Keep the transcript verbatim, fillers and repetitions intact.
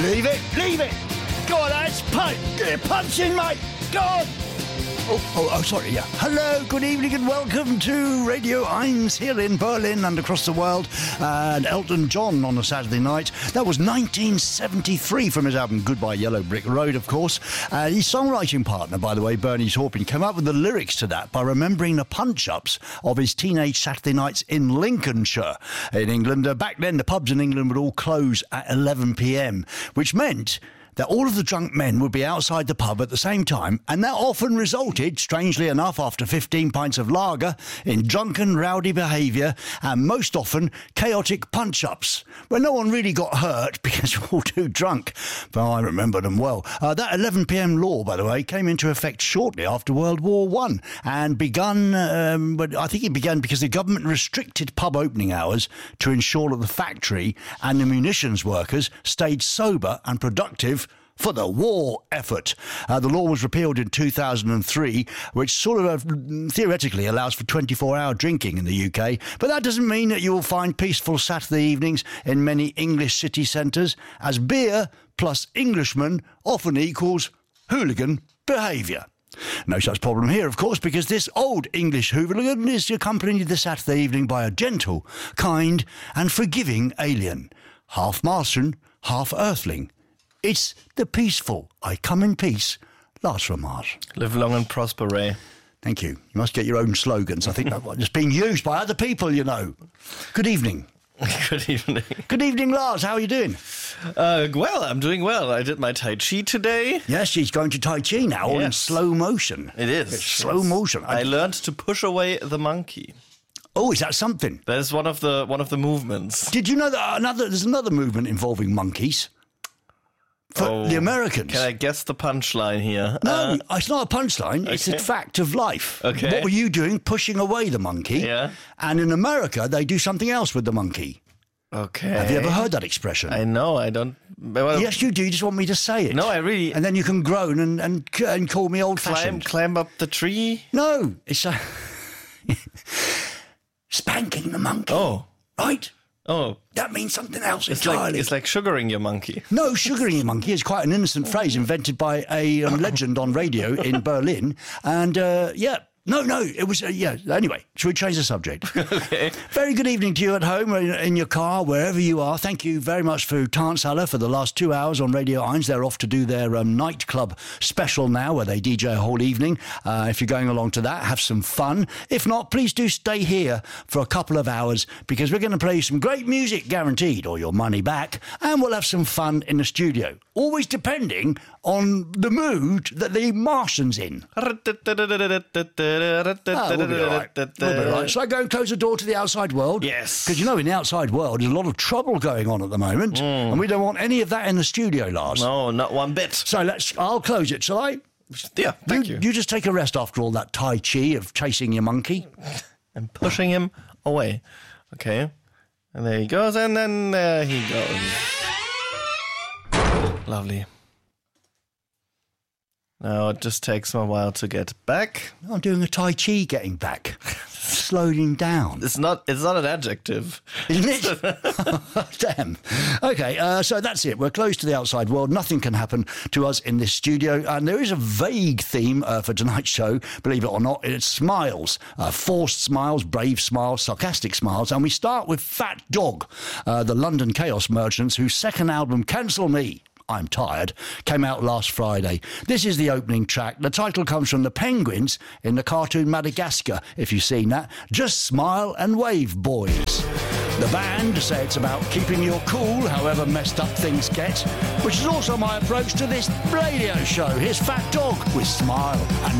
Leave it, leave it. Go on, lads, punch. Get a punch in, mate. Go on. Oh, oh, oh, sorry, yeah. Hello, good evening and welcome to Radio eins here in Berlin and across the world. And Elton John on a Saturday night. That was nineteen seventy-three from his album Goodbye Yellow Brick Road, of course. Uh, his songwriting partner, by the way, Bernie Taupin, came up with the lyrics to that by remembering the punch-ups of his teenage Saturday nights in Lincolnshire in England. Uh, back then, the pubs in England would all close at eleven p.m, which meant that all of the drunk men would be outside the pub at the same time, and that often resulted, strangely enough, after fifteen pints of lager, in drunken, rowdy behaviour and most often chaotic punch-ups, where no one really got hurt because we're all too drunk. But I remember them well. Uh, that eleven p.m. law, by the way, came into effect shortly after World War One and begun, um, but I think it began because the government restricted pub opening hours to ensure that the factory and the munitions workers stayed sober and productive for the war effort. Uh, the law was repealed in two thousand three, which sort of uh, theoretically allows for twenty-four hour drinking in the U K, but that doesn't mean that you will find peaceful Saturday evenings in many English city centres, as beer plus Englishman often equals hooligan behaviour. No such problem here, of course, because this old English hooligan is accompanied this Saturday evening by a gentle, kind and forgiving alien, half Martian, half Earthling. It's the peaceful, I come in peace, Lars from Mars. Live long and prosper, Ray. Thank you. You must get your own slogans. I think that's being used by other people, you know. Good evening. Good evening. Good evening, Lars. How are you doing? Uh, well, I'm doing well. I did my Tai Chi today. Yes, she's going to Tai Chi now, all Yes. in slow motion. It is. It's slow motion. I learned to push away the monkey. Oh, is that something? That is one of the one of the movements. Did you know that another? There's another movement involving monkeys? For Oh, the Americans. Can I guess the punchline here? No, Uh, it's not a punchline. It's a okay. fact of life. Okay. What were you doing? Pushing away the monkey. Yeah. And in America, they do something else with the monkey. okay. Have you ever heard that expression? I know. I don't. Well, Yes, you do. You just want me to say it. No, I really. And then you can groan and, and, and call me climb old-fashioned. climb up the tree. No, it's a... spanking the monkey. Oh. Right? Oh. That means something else It's entirely. like it's like sugaring your monkey. No, sugaring a monkey is quite an innocent phrase invented by a um, legend on radio in Berlin. And, uh, yeah, no, no, it was, uh, yeah, anyway, should we change the subject? Okay. Very good evening to you at home, or in, in your car, wherever you are. Thank you very much for Tanzhalle for the last two hours on Radio eins. They're off to do their um, nightclub special now, where they D J a whole evening. Uh, if you're going along to that, have some fun. If not, please do stay here for a couple of hours, because we're going to play some great music, guaranteed, or your money back, and we'll have some fun in the studio. Always depending on the mood that the Martian's in. Ah, we'll be all right. We'll be all right. Shall I go and close the door to the outside world? Yes. Because, you know, in the outside world, there's a lot of trouble going on at the moment, and we don't want any of that in the studio, Lars. No, not one bit. So let's. I'll close it, shall I? Yeah, thank you. You just take a rest after all that Tai Chi of chasing your monkey. And pushing him away. Okay. And there he goes, and then there he goes. Lovely. Now it just takes him a while to get back. I'm doing a Tai Chi getting back. Slowing down. It's not it's not an adjective. Isn't it? Damn. Okay, uh, so that's it. We're close to the outside world. Nothing can happen to us in this studio. And there is a vague theme uh, for tonight's show, believe it or not. It's smiles. Uh, forced smiles, brave smiles, sarcastic smiles. And we start with Fat Dog, uh, the London Chaos Merchants, whose second album, Cancel Me, I'm Tired, came out last Friday. This is the opening track. The title comes from the penguins in the cartoon Madagascar, if you've seen that. Just smile and wave, boys. The band say it's about keeping your cool, however messed up things get, which is also my approach to this radio show. Here's Fat Dog with Smile and